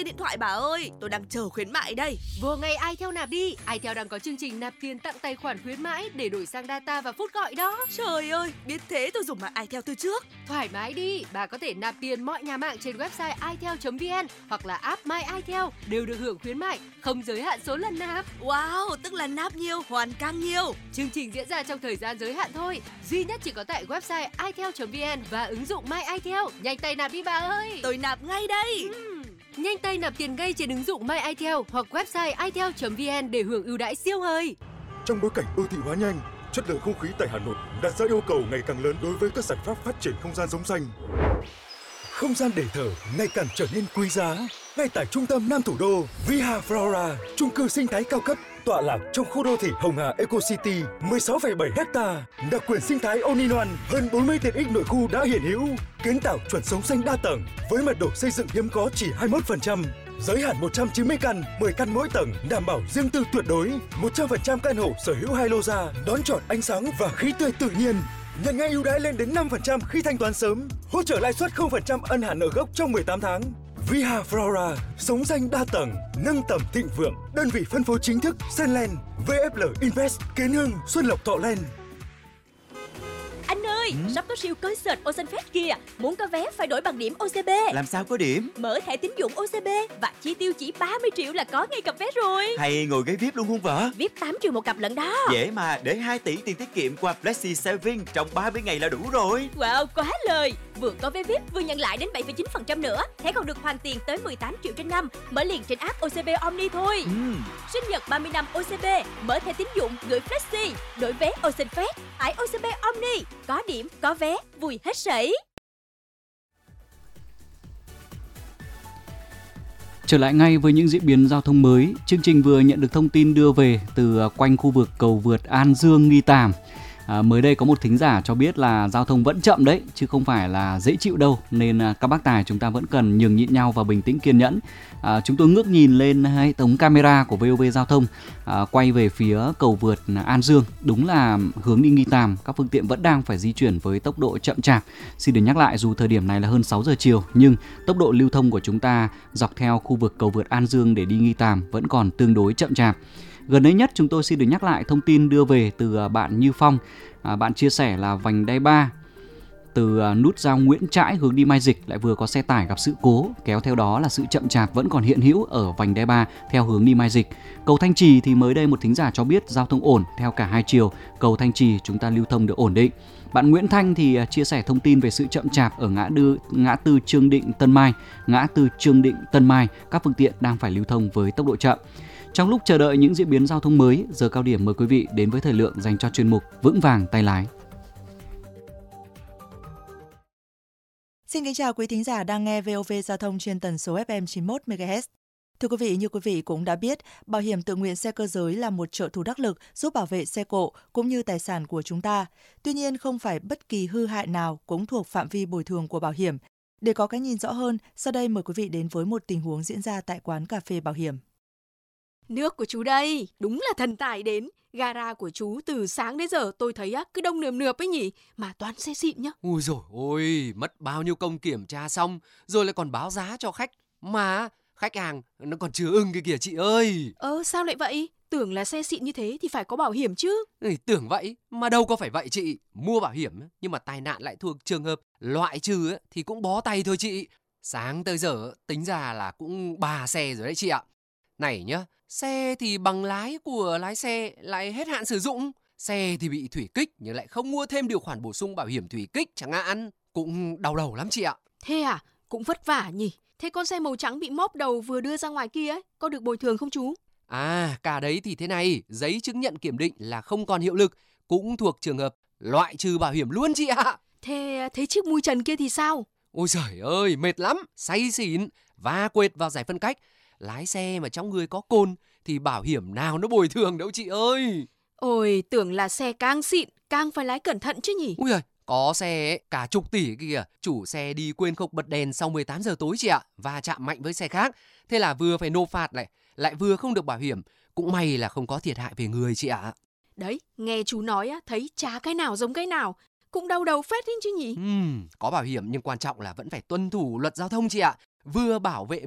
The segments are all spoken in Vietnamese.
tiền điện thoại bà ơi, tôi đang chờ khuyến mại đây. Vô ngay iTel nạp đi. iTel đang có chương trình nạp tiền tặng tài khoản khuyến mãi để đổi sang data và phút gọi đó. Trời ơi, biết thế tôi dùng mạng iTel từ trước. Thoải mái đi, bà có thể nạp tiền mọi nhà mạng trên website itel.vn hoặc là app My iTel đều được hưởng khuyến mại, không giới hạn số lần nạp. Wow, tức là nạp nhiều, hoàn càng nhiều. Chương trình diễn ra trong thời gian giới hạn thôi, duy nhất chỉ có tại website itel.vn và ứng dụng My iTel. Nhanh tay nạp đi bà ơi. Tôi nạp ngay đây. Nhanh tay nạp tiền ngay trên ứng dụng My iTel hoặc website itel.vn để hưởng ưu đãi siêu hời. Trong bối cảnh đô thị hóa nhanh, chất lượng không khí tại Hà Nội đặt ra yêu cầu ngày càng lớn đối với các giải pháp phát triển không gian sống xanh. Không gian để thở ngày càng trở nên quý giá. Ngay tại trung tâm Nam thủ đô, Viha Flora, chung cư sinh thái cao cấp tọa lạc trong khu đô thị Hồng Hà Eco City, 16,7 ha, đặc quyền sinh thái all-in-one, hơn 40 tiện ích nội khu đã hiện hữu, kiến tạo chuẩn sống xanh đa tầng với mật độ xây dựng hiếm có chỉ 21%, giới hạn 190 căn, 10 căn mỗi tầng, đảm bảo riêng tư tuyệt đối, 100% căn hộ sở hữu 2 lô ra, đón chọn ánh sáng và khí tươi tự nhiên. Nhận ngay ưu đãi lên đến 5% khi thanh toán sớm, hỗ trợ lãi suất 0% ân hạn nợ gốc trong 18 tháng. Viha Flora, sống xanh đa tầng, nâng tầm thịnh vượng. Đơn vị phân phối chính thức Senland, VFL Invest, Kiến Hưng, Xuân Lộc, Thọ Land. Anh ơi, sắp có siêu concert Ocean Fest kìa. Muốn có vé phải đổi bằng điểm OCB. Làm sao có điểm? Mở thẻ tín dụng OCB và chi tiêu chỉ 30 triệu là có ngay cặp vé rồi. Hay ngồi ghế VIP luôn không vợ? VIP 8 triệu một cặp lận đó. Dễ mà, để 2 tỷ tiền tiết kiệm qua Flexi Saving trong 30 ngày là đủ rồi. Wow, quá lời. Vừa có vé VIP vừa nhận lại đến 7,9% nữa. Thẻ còn được hoàn tiền tới 18 triệu trên năm. Mở liền trên app OCB Omni thôi. Sinh nhật 30 năm OCB, mở thẻ tín dụng gửi Flexi, đổi vé Ocean Fest, tải OCB Omni. Có điểm, có vé, vui hết sảy. Trở lại ngay với những diễn biến giao thông mới, chương trình vừa nhận được thông tin đưa về từ quanh khu vực cầu vượt An Dương Nghi Tàm. Mới đây có một thính giả cho biết là giao thông vẫn chậm đấy, chứ không phải là dễ chịu đâu, nên các bác tài chúng ta vẫn cần nhường nhịn nhau và bình tĩnh kiên nhẫn. Chúng tôi ngước nhìn lên hệ thống camera của VOV Giao thông quay về phía cầu vượt An Dương. Đúng là hướng đi Nghi Tàm, các phương tiện vẫn đang phải di chuyển với tốc độ chậm chạp. Xin được nhắc lại, dù thời điểm này là hơn 6 giờ chiều, nhưng tốc độ lưu thông của chúng ta dọc theo khu vực cầu vượt An Dương để đi Nghi Tàm vẫn còn tương đối chậm chạp. Gần đây nhất chúng tôi xin được nhắc lại thông tin đưa về từ bạn Như Phong. Bạn chia sẻ là vành đai 3 từ nút giao Nguyễn Trãi hướng đi Mai Dịch lại vừa có xe tải gặp sự cố, kéo theo đó là sự chậm chạp vẫn còn hiện hữu ở vành đai 3 theo hướng đi Mai Dịch. Cầu Thanh Trì thì mới đây một thính giả cho biết giao thông ổn theo cả hai chiều, cầu Thanh Trì chúng ta lưu thông được ổn định. Bạn Nguyễn Thanh thì chia sẻ thông tin về sự chậm chạp ở ngã tư Trương Định Tân Mai, ngã tư Trương Định Tân Mai, các phương tiện đang phải lưu thông với tốc độ chậm. Trong lúc chờ đợi những diễn biến giao thông mới, giờ cao điểm mời quý vị đến với thời lượng dành cho chuyên mục Vững vàng tay lái. Xin kính chào quý thính giả đang nghe VOV Giao thông trên tần số FM 91 MHz. Thưa quý vị, như quý vị cũng đã biết, bảo hiểm tự nguyện xe cơ giới là một trợ thủ đắc lực giúp bảo vệ xe cộ cũng như tài sản của chúng ta. Tuy nhiên, không phải bất kỳ hư hại nào cũng thuộc phạm vi bồi thường của bảo hiểm. Để có cái nhìn rõ hơn, sau đây mời quý vị đến với một tình huống diễn ra tại quán cà phê bảo hiểm. Nước của chú đây, đúng là thần tài đến. Gara của chú từ sáng đến giờ tôi thấy cứ đông nườm nượp ấy nhỉ, mà toàn xe xịn nhá. Ui dồi ôi, mất bao nhiêu công kiểm tra xong, rồi lại còn báo giá cho khách. Mà khách hàng nó còn chưa ưng cái kìa chị ơi. Sao lại vậy? Tưởng là xe xịn như thế thì phải có bảo hiểm chứ. Tưởng vậy, mà đâu có phải vậy chị. Mua bảo hiểm nhưng mà tai nạn lại thuộc trường hợp loại trừ thì cũng bó tay thôi chị. Sáng tới giờ tính ra là cũng 3 xe rồi đấy chị ạ. Này nhá, xe thì bằng lái của lái xe lại hết hạn sử dụng. Xe thì bị thủy kích nhưng lại không mua thêm điều khoản bổ sung bảo hiểm thủy kích chẳng hạn. Cũng đau đầu lắm chị ạ. Thế à? Cũng vất vả nhỉ. Thế con xe màu trắng bị móp đầu vừa đưa ra ngoài kia ấy, có được bồi thường không chú? Cả đấy thì thế này, giấy chứng nhận kiểm định là không còn hiệu lực, cũng thuộc trường hợp loại trừ bảo hiểm luôn chị ạ. Thế chiếc mui trần kia thì sao? Ôi giời ơi, mệt lắm, say xỉn, va quệt vào giải phân cách. Lái xe mà trong người có cồn thì bảo hiểm nào nó bồi thường đâu chị ơi. Ôi, tưởng là xe càng xịn, càng phải lái cẩn thận chứ nhỉ? Ui giời, có xe ấy, cả chục tỷ kìa. Chủ xe đi quên không bật đèn sau 18 giờ tối chị ạ, và chạm mạnh với xe khác. Thế là vừa phải nộp phạt này, lại vừa không được bảo hiểm. Cũng may là không có thiệt hại về người chị ạ. Đấy, nghe chú nói thấy chả cái nào giống cái nào. Cũng đau đầu phết đấy chứ nhỉ? Có bảo hiểm nhưng quan trọng là vẫn phải tuân thủ luật giao thông chị ạ. Vừa bảo vệ mình,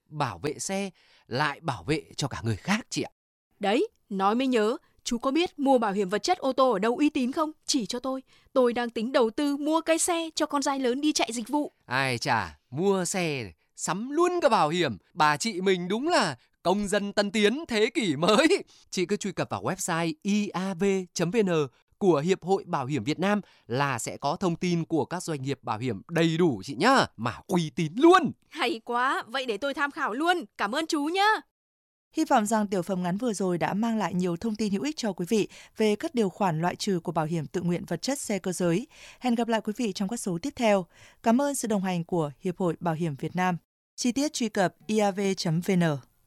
bảo vệ xe lại bảo vệ cho cả người khác chị ạ. Đấy, nói mới nhớ, chú có biết mua bảo hiểm vật chất ô tô ở đâu uy tín không? Chỉ cho tôi. Tôi đang tính đầu tư mua cái xe cho con trai lớn đi chạy dịch vụ. Ai chà, mua xe sắm luôn cả bảo hiểm. Bà chị mình đúng là công dân tân tiến thế kỷ mới. Chị cứ truy cập vào website iav.vn của Hiệp hội Bảo hiểm Việt Nam là sẽ có thông tin của các doanh nghiệp bảo hiểm đầy đủ chị nhá, mà uy tín luôn. Hay quá, vậy để tôi tham khảo luôn. Cảm ơn chú nhá. Hy vọng rằng tiểu phẩm ngắn vừa rồi đã mang lại nhiều thông tin hữu ích cho quý vị về các điều khoản loại trừ của bảo hiểm tự nguyện vật chất xe cơ giới. Hẹn gặp lại quý vị trong các số tiếp theo. Cảm ơn sự đồng hành của Hiệp hội Bảo hiểm Việt Nam. Chi tiết truy cập iav.vn.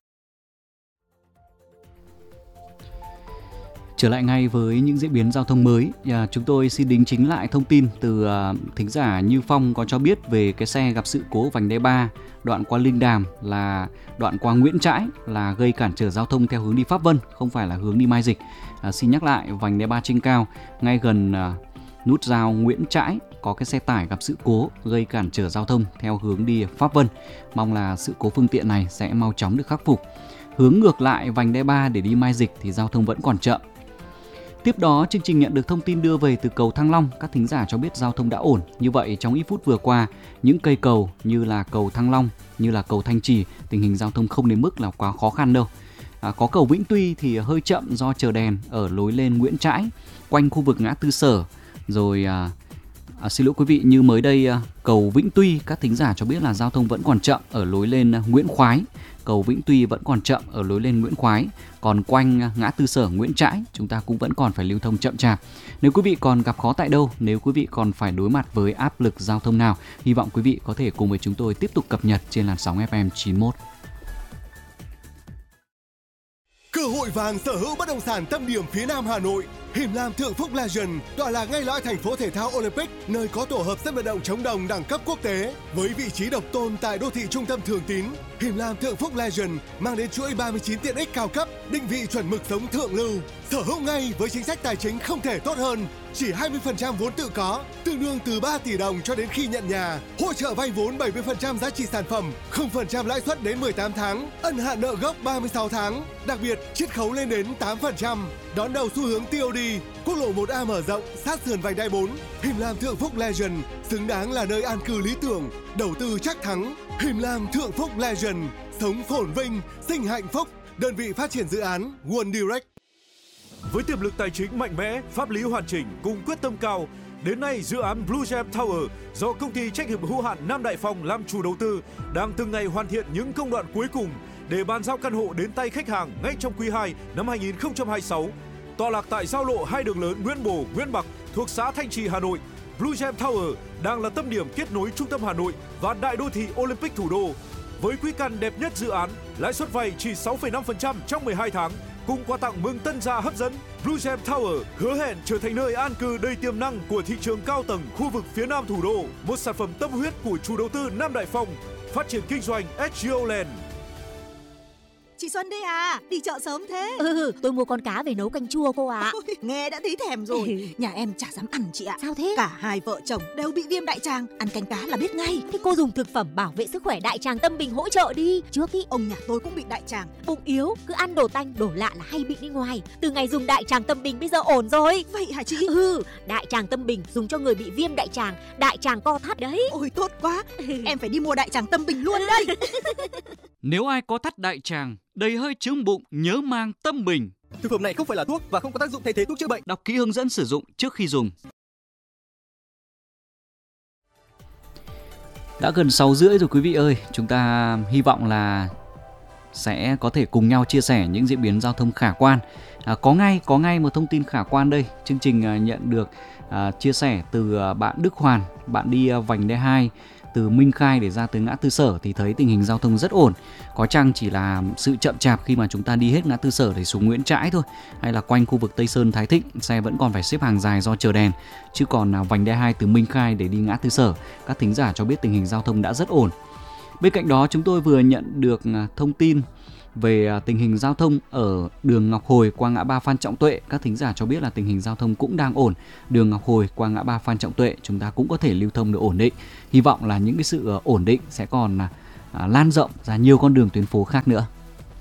Trở lại ngay với những diễn biến giao thông mới, chúng tôi xin đính chính lại thông tin từ thính giả Như Phong có cho biết về cái xe gặp sự cố vành đai 3 đoạn qua Linh Đàm là đoạn qua Nguyễn Trãi là gây cản trở giao thông theo hướng đi Pháp Vân, không phải là hướng đi Mai Dịch. Xin nhắc lại, vành đai 3 trên cao ngay gần nút giao Nguyễn Trãi có cái xe tải gặp sự cố gây cản trở giao thông theo hướng đi Pháp Vân. Mong là sự cố phương tiện này sẽ mau chóng được khắc phục. Hướng ngược lại vành đai 3 để đi Mai Dịch thì giao thông vẫn còn chậm. Tiếp đó, chương trình nhận được thông tin đưa về từ cầu Thăng Long. Các thính giả cho biết giao thông đã ổn. Như vậy, trong ít phút vừa qua, những cây cầu như là cầu Thăng Long, như là cầu Thanh Trì, tình hình giao thông không đến mức là quá khó khăn đâu. Có cầu Vĩnh Tuy thì hơi chậm do chờ đèn ở lối lên Nguyễn Trãi, quanh khu vực ngã tư Sở. Rồi, xin lỗi quý vị, như mới đây, cầu Vĩnh Tuy, các thính giả cho biết là giao thông vẫn còn chậm ở lối lên Nguyễn Khoái. Cầu Vĩnh Tuy vẫn còn chậm ở lối lên Nguyễn Khoái. Còn quanh ngã tư Sở Nguyễn Trãi, chúng ta cũng vẫn còn phải lưu thông chậm chạp. Nếu quý vị còn gặp khó tại đâu, nếu quý vị còn phải đối mặt với áp lực giao thông nào, hy vọng quý vị có thể cùng với chúng tôi tiếp tục cập nhật trên làn sóng FM 91. Cơ hội vàng sở hữu bất động sản tâm điểm phía Nam Hà Nội. Him Lam Thượng Phúc Legend tọa lạc ngay lõi thành phố thể thao Olympic, nơi có tổ hợp sân vận động chống đồng đẳng cấp quốc tế. Với vị trí độc tôn tại đô thị trung tâm Thường Tín, Him Lam Thượng Phúc Legend mang đến chuỗi 39 tiện ích cao cấp, định vị chuẩn mực sống thượng lưu. Sở hữu ngay với chính sách tài chính không thể tốt hơn. Chỉ 20% vốn tự có, tương đương từ 3 tỷ đồng cho đến khi nhận nhà. Hỗ trợ vay vốn 70% giá trị sản phẩm, 0% lãi suất đến 18 tháng, ân hạn nợ gốc 36 tháng. Đặc biệt, chiết khấu lên đến 8%. Đón đầu xu hướng TOD, quốc lộ 1A mở rộng, sát sườn vành đai 4. Him Lam Thượng Phúc Legend, xứng đáng là nơi an cư lý tưởng, đầu tư chắc thắng. Him Lam Thượng Phúc Legend, sống phồn vinh, sinh hạnh phúc. Đơn vị phát triển dự án One Direct. Với tiềm lực tài chính mạnh mẽ, pháp lý hoàn chỉnh cùng quyết tâm cao, đến nay dự án Blue Gem Tower do công ty trách nhiệm hữu hạn Nam Đại Phong làm chủ đầu tư đang từng ngày hoàn thiện những công đoạn cuối cùng để bàn giao căn hộ đến tay khách hàng ngay trong quý 2 năm 2026. Tọa lạc tại giao lộ hai đường lớn Nguyễn Bồ, Nguyễn Bạc thuộc xã Thanh Trì, Hà Nội, Blue Gem Tower đang là tâm điểm kết nối trung tâm Hà Nội và đại đô thị Olympic thủ đô. Với quỹ căn đẹp nhất dự án, lãi suất vay chỉ 6,5% trong 12 tháng, cùng quà tặng mừng tân gia hấp dẫn, Blue Gem Tower hứa hẹn trở thành nơi an cư đầy tiềm năng của thị trường cao tầng khu vực phía Nam thủ đô, một sản phẩm tâm huyết của chủ đầu tư Nam Đại Phong, phát triển kinh doanh SGO Land. Chị Xuân đây à, đi chợ sớm thế. Tôi mua con cá về nấu canh chua cô ạ. Nghe đã thấy thèm rồi. Nhà em chả dám ăn chị ạ. Sao thế? Cả hai vợ chồng đều bị viêm đại tràng, ăn canh cá là biết ngay. Thế cô dùng thực phẩm bảo vệ sức khỏe Đại Tràng Tâm Bình hỗ trợ đi. Trước ý ông nhà tôi cũng bị đại tràng. Bụng yếu, cứ ăn đồ tanh, đồ lạ là hay bị đi ngoài. Từ ngày dùng Đại Tràng Tâm Bình bây giờ ổn rồi. Vậy hả chị? Đại Tràng Tâm Bình dùng cho người bị viêm đại tràng, đại tràng co thắt đấy. Ôi tốt quá, em phải đi mua Đại Tràng Tâm Bình luôn đây. Nếu ai có thắt đại tràng, đầy hơi chướng bụng, nhớ mang Tâm Bình. Thực phẩm này không phải là thuốc và không có tác dụng thay thế thuốc chữa bệnh. Đọc kỹ hướng dẫn sử dụng trước khi dùng. Đã gần 6:30 rồi quý vị ơi, chúng ta hy vọng là sẽ có thể cùng nhau chia sẻ những diễn biến giao thông khả quan. Có ngay một thông tin khả quan đây. Chương trình nhận được chia sẻ từ bạn Đức Hoàn, bạn đi vành đai 2 từ Minh Khai để ra tới ngã tư Sở thì thấy tình hình giao thông rất ổn. Có chăng chỉ là sự chậm chạp khi mà chúng ta đi hết ngã tư Sở để xuống Nguyễn Trãi thôi, hay là quanh khu vực Tây Sơn, Thái Thịnh xe vẫn còn phải xếp hàng dài do chờ đèn. Chứ còn vành đai 2 từ Minh Khai để đi ngã tư Sở, các thính giả cho biết tình hình giao thông đã rất ổn. Bên cạnh đó chúng tôi vừa nhận được thông tin về tình hình giao thông ở đường Ngọc Hồi qua ngã ba Phan Trọng Tuệ. Các thính giả cho biết là tình hình giao thông cũng đang ổn. Đường Ngọc Hồi qua ngã ba Phan Trọng Tuệ chúng ta cũng có thể lưu thông được ổn định. Hy vọng là những cái sự ổn định sẽ còn lan rộng ra nhiều con đường tuyến phố khác nữa.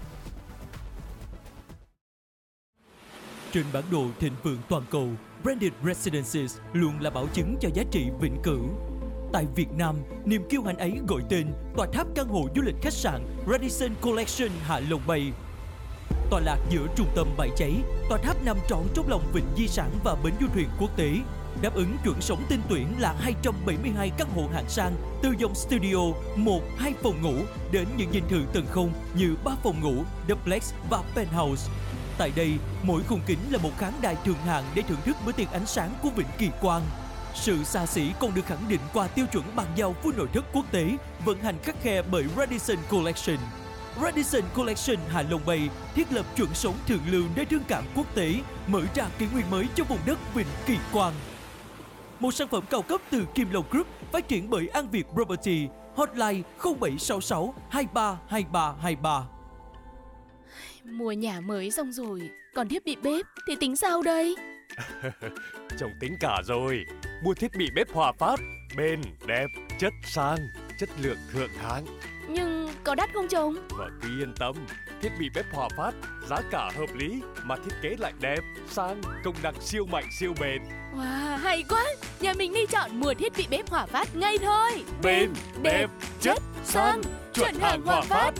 Trên bản đồ thịnh vượng toàn cầu, Branded Residences luôn là bảo chứng cho giá trị vĩnh cửu. Tại Việt Nam, niềm kiêu hãnh ấy gọi tên tòa tháp căn hộ du lịch khách sạn Radisson Collection Hạ Long Bay. Tọa lạc giữa trung tâm Bãi Cháy, tòa tháp nằm trọn trong lòng vịnh di sản và bến du thuyền quốc tế, đáp ứng chuẩn sống tinh tuyển là 272 căn hộ hạng sang từ dòng studio 1, 2 phòng ngủ đến những dinh thự tầng không như 3 phòng ngủ, duplex và penthouse. Tại đây, mỗi khung kính là một khán đài thượng hạng để thưởng thức bữa tiệc ánh sáng của vịnh Kỳ Quan. Sự xa xỉ còn được khẳng định qua tiêu chuẩn bàn giao của nội thất quốc tế, vận hành khắt khe bởi Radisson Collection. Radisson Collection Hạ Long Bay thiết lập chuẩn sống thượng lưu nơi thương cảng quốc tế, mở ra kỷ nguyên mới cho vùng đất vịnh Kỳ Quan. Một sản phẩm cao cấp từ Kim Long Group phát triển bởi An Việt Property, hotline 0766 23 23 23. Mua nhà mới xong rồi, còn thiết bị bếp thì tính sao đây? Chồng tính cả rồi. Mua thiết bị bếp Hòa Phát, bền, đẹp, chất sang, chất lượng thượng hạng. Nhưng có đắt không chồng? Vợ cứ yên tâm, thiết bị bếp Hòa Phát giá cả hợp lý mà thiết kế lại đẹp, sang, công năng siêu mạnh siêu bền. Wow, hay quá! Nhà mình đi chọn mua thiết bị bếp Hòa Phát ngay thôi. Bền, đẹp, chất, sang, chuẩn hàng Hòa Phát.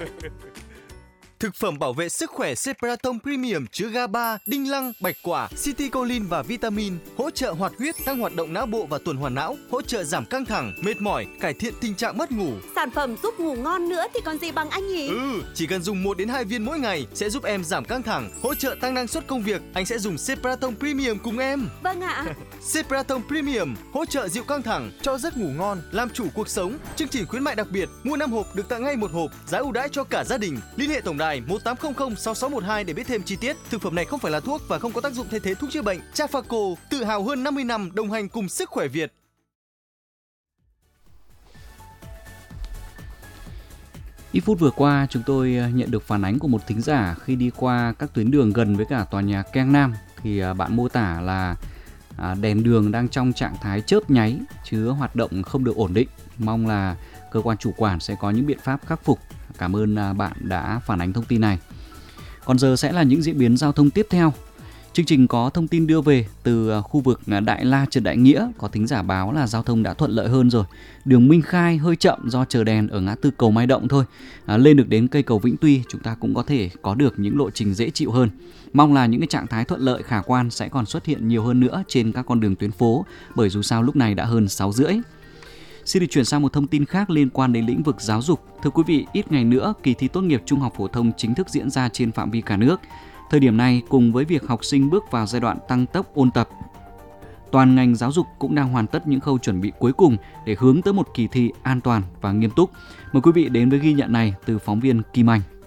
Thực phẩm bảo vệ sức khỏe Separaton Premium chứa GABA, đinh lăng, bạch quả, citicoline và vitamin, hỗ trợ hoạt huyết, tăng hoạt động não bộ và tuần hoàn não, hỗ trợ giảm căng thẳng, mệt mỏi, cải thiện tình trạng mất ngủ. Sản phẩm giúp ngủ ngon nữa thì còn gì bằng anh nhỉ? Chỉ cần dùng 1 đến 2 viên mỗi ngày sẽ giúp em giảm căng thẳng, hỗ trợ tăng năng suất công việc. Anh sẽ dùng Separaton Premium cùng em. Vâng ạ. Separaton Premium hỗ trợ dịu căng thẳng, cho giấc ngủ ngon, làm chủ cuộc sống. Chương trình khuyến mại đặc biệt, mua 5 hộp được tặng ngay 1 hộp, giá ưu đãi cho cả gia đình. Liên hệ tổng đài 1800 6612 để biết thêm chi tiết. Thực phẩm này không phải là thuốc và không có tác dụng thay thế thuốc chữa bệnh. Trafaco, tự hào hơn 50 năm đồng hành cùng sức khỏe Việt. Ít phút vừa qua, chúng tôi nhận được phản ánh của một thính giả khi đi qua các tuyến đường gần với cả tòa nhà Keng Nam thì bạn mô tả là đèn đường đang trong trạng thái chớp nháy chứ hoạt động không được ổn định. Mong là cơ quan chủ quản sẽ có những biện pháp khắc phục. Cảm ơn bạn đã phản ánh thông tin này. Còn giờ sẽ là những diễn biến giao thông tiếp theo. Chương trình có thông tin đưa về từ khu vực Đại La Trần Đại Nghĩa. Có thính giả báo là giao thông đã thuận lợi hơn rồi. Đường Minh Khai hơi chậm do chờ đèn ở ngã tư cầu Mai Động thôi. Lên được đến cây cầu Vĩnh Tuy chúng ta cũng có thể có được những lộ trình dễ chịu hơn. Mong là những cái trạng thái thuận lợi khả quan sẽ còn xuất hiện nhiều hơn nữa trên các con đường tuyến phố, bởi dù sao lúc này đã hơn 6:30. Xin được chuyển sang một thông tin khác liên quan đến lĩnh vực giáo dục. Thưa quý vị, ít ngày nữa kỳ thi tốt nghiệp trung học phổ thông chính thức diễn ra trên phạm vi cả nước. Thời điểm này, cùng với việc học sinh bước vào giai đoạn tăng tốc ôn tập, toàn ngành giáo dục cũng đang hoàn tất những khâu chuẩn bị cuối cùng để hướng tới một kỳ thi an toàn và nghiêm túc. Mời quý vị đến với ghi nhận này từ phóng viên Kim Anh.